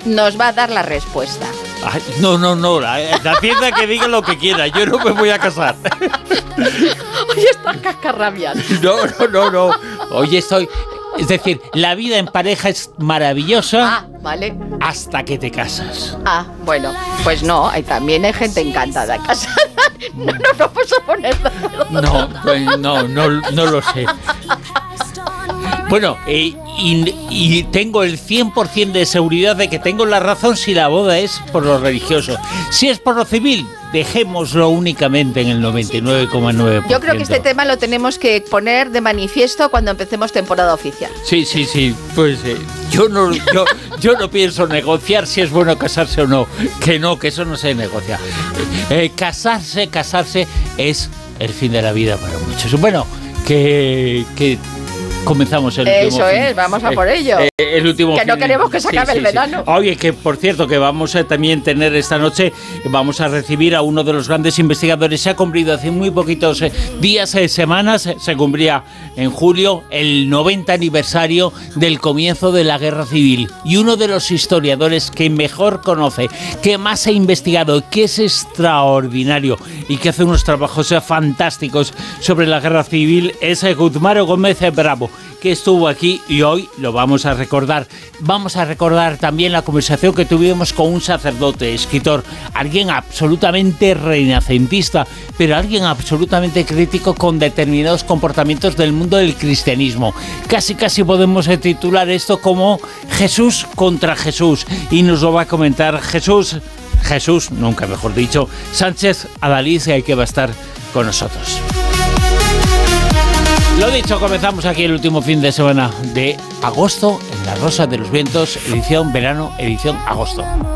nos va a dar la respuesta. Ay, no, la Hacienda que diga lo que quiera, yo no me voy a casar. Hoy estás cascarrabiando. No. Hoy estoy... Es decir, la vida en pareja es maravillosa. Vale. Hasta que te casas. Bueno, pues no, también hay gente encantada casada. No nos vamos a poner de acuerdo. No lo sé. Bueno, y tengo el 100% de seguridad de que tengo la razón si la boda es por lo religioso. Si es por lo civil, dejémoslo únicamente en el 99,9%. Yo creo que este tema lo tenemos que poner de manifiesto cuando empecemos temporada oficial. Sí. Pues yo no pienso negociar si es bueno casarse o no. Que eso no se negocia. Casarse es el fin de la vida para muchos. Bueno, que comenzamos el último Eso fin. Es, vamos a por ello. El último que fin. No queremos que se acabe el verano. Oye, que por cierto, que vamos a también tener esta noche, vamos a recibir a uno de los grandes investigadores. Se ha cumplido hace muy poquitos días, semanas, se cumplía en julio el 90 aniversario del comienzo de la Guerra Civil. Y uno de los historiadores que mejor conoce, que más ha investigado, que es extraordinario y que hace unos trabajos fantásticos sobre la Guerra Civil es Guzmán Gómez Bravo, que estuvo aquí y hoy lo vamos a recordar. Vamos a recordar también la conversación que tuvimos con un sacerdote, escritor, alguien absolutamente renacentista, pero alguien absolutamente crítico con determinados comportamientos del mundo del cristianismo. Casi podemos titular esto como Jesús contra Jesús, y nos lo va a comentar Jesús, nunca mejor dicho, Sánchez Adalid, que va a estar con nosotros. Lo dicho, comenzamos aquí el último fin de semana de agosto en La Rosa de los Vientos, edición verano, edición agosto.